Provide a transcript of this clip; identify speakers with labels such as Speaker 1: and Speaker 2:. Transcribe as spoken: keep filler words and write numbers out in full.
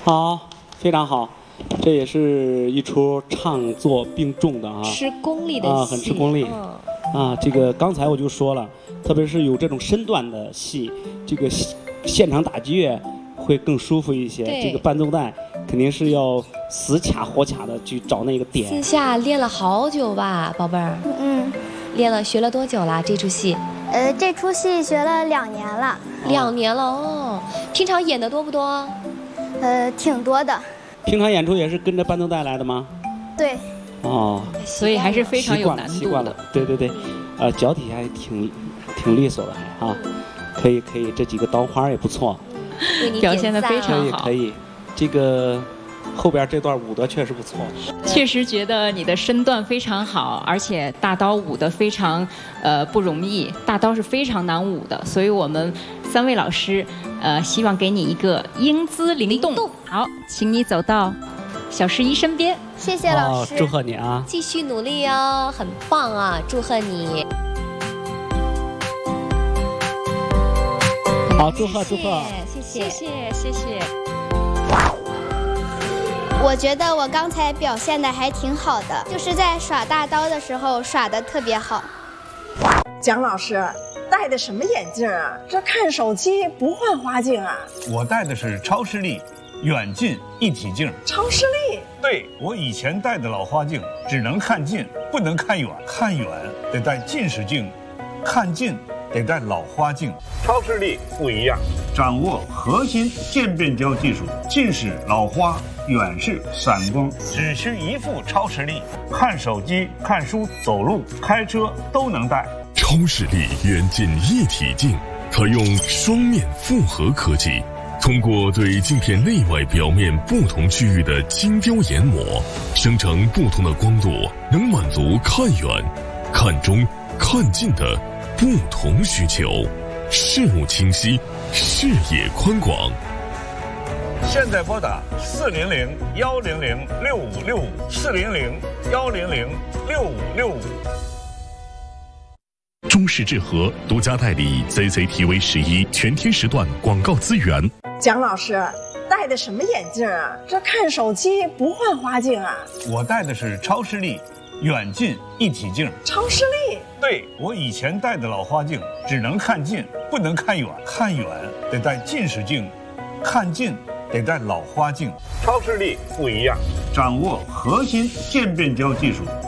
Speaker 1: 好，非常好，这也是一出唱作并重的啊，
Speaker 2: 吃功力的戏
Speaker 1: 啊，很吃功力、
Speaker 2: 嗯、
Speaker 1: 啊。这个刚才我就说了，特别是有这种身段的戏，这个现场打击乐会更舒服一些。这个伴奏带肯定是要死卡活卡的去找那个点。
Speaker 2: 私下练了好久吧，宝贝儿？
Speaker 3: 嗯，
Speaker 2: 练了学了多久啦？这出戏？
Speaker 3: 呃，这出戏学了两年了。
Speaker 2: 两年了哦。平常演的多不多？
Speaker 3: 呃，挺多的。
Speaker 1: 平常演出也是跟着伴奏带来的吗？
Speaker 3: 对。
Speaker 1: 哦，
Speaker 4: 所以还是非常有难度的。
Speaker 1: 习惯了，对对对，呃，脚底下还挺挺利索的还啊，可以可以，这几个刀花也不错，
Speaker 4: 表现得非常
Speaker 1: 好，可以可以，这个。后边这段舞的确实不错，
Speaker 4: 确实觉得你的身段非常好，而且大刀舞得非常呃不容易，大刀是非常难舞的，所以我们三位老师呃希望给你一个英姿灵动。好，请你走到小十一身边。
Speaker 3: 谢谢老师，
Speaker 1: 哦、祝贺你啊！
Speaker 2: 继续努力哦，很棒啊，祝贺你！
Speaker 1: 好，祝贺祝贺，
Speaker 2: 谢谢
Speaker 4: 谢谢谢谢。
Speaker 3: 我觉得我刚才表现的还挺好的，就是在耍大刀的时候耍的特别好。
Speaker 5: 蒋老师戴的什么眼镜啊？这看手机不换花镜啊？
Speaker 6: 我戴的是超视力远近一体镜。
Speaker 5: 超视力？
Speaker 6: 对，我以前戴的老花镜只能看近，不能看远，看远得戴近视镜，看近得戴老花镜。超视力不一样，掌握核心渐变焦技术，近视、老花、远视、散光，只需一副超视力，看手机、看书、走路、开车都能戴。
Speaker 7: 超视力远近一体镜采用双面复合科技，通过对镜片内外表面不同区域的精雕研磨，生成不同的光度，能满足看远、看中、看近的不同需求，视物清晰，视野宽广。
Speaker 6: 现在拨打四零零幺零零六五六五四零零幺零零六五六五。
Speaker 7: 中视智和独家代理 C C T V 十一全天时段广告资源。
Speaker 5: 蒋老师戴的什么眼镜啊？这看手机不换花镜啊？
Speaker 6: 我戴的是超视力远近一体镜。
Speaker 5: 超视力？
Speaker 6: 对，我以前戴的老花镜只能看近，不能看远，看远得戴近视镜，看近得戴老花镜。超视力不一样，掌握核心渐变焦技术。